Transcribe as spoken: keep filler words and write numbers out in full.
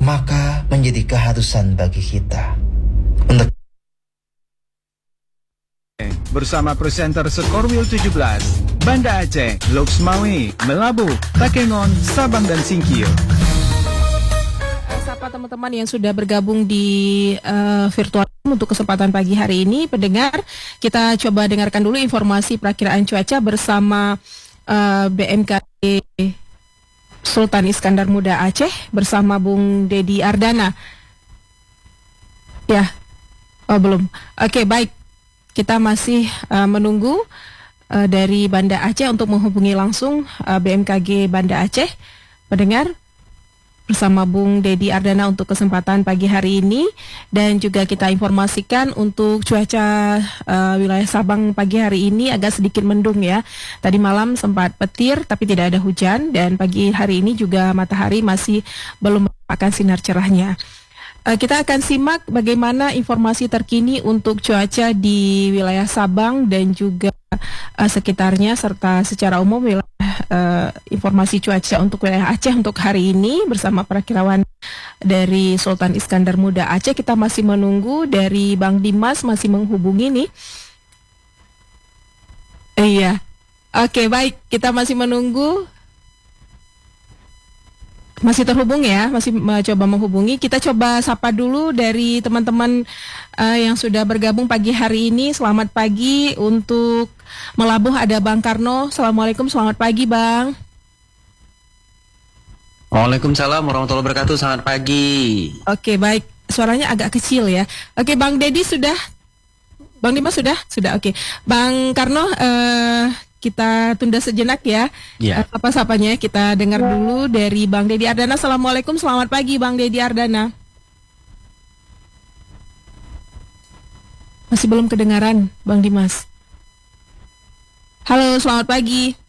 maka menjadi keharusan bagi kita untuk bersama presenter Skorwil tujuh belas, Banda Aceh, Loksmawe, Melabu, Takengon, Sabang dan Singkil. Sapa teman-teman yang sudah bergabung di uh, virtual untuk kesempatan pagi hari ini. Pendengar, kita coba dengarkan dulu informasi perakiraan cuaca bersama uh, B M K G Sultan Iskandar Muda Aceh bersama Bung Dedi Ardana. Ya, oh belum. Oke, baik. Kita masih uh, menunggu uh, dari Banda Aceh untuk menghubungi langsung uh, B M K G Banda Aceh. Pendengar, bersama Bung Dedi Ardana untuk kesempatan pagi hari ini. Dan juga kita informasikan untuk cuaca uh, wilayah Sabang pagi hari ini agak sedikit mendung ya. Tadi malam sempat petir tapi tidak ada hujan, dan pagi hari ini juga matahari masih belum menampakkan sinar cerahnya. Uh, kita akan simak bagaimana informasi terkini untuk cuaca di wilayah Sabang dan juga uh, sekitarnya, serta secara umum wilayah uh, informasi cuaca untuk wilayah Aceh untuk hari ini bersama perakirawan dari Sultan Iskandar Muda Aceh. Kita masih menunggu dari Bang Dimas, masih menghubungi nih. Iya, oke, baik, kita masih menunggu. Masih terhubung ya, masih mencoba menghubungi. Kita coba sapa dulu dari teman-teman uh, yang sudah bergabung pagi hari ini. Selamat pagi untuk Melabuh, ada Bang Karno. Assalamualaikum, selamat pagi Bang. Waalaikumsalam warahmatullahi wabarakatuh, selamat pagi. Oke, baik, suaranya agak kecil ya. Oke, Bang Dedi sudah? Bang Dimas sudah? Sudah, oke. Bang Karno, uh, kita tunda sejenak ya. Ya. Apa sapanya kita dengar dulu dari Bang Dedi Ardana. Assalamualaikum, selamat pagi Bang Dedi Ardana. Masih belum kedengaran Bang Dimas. Halo, selamat pagi.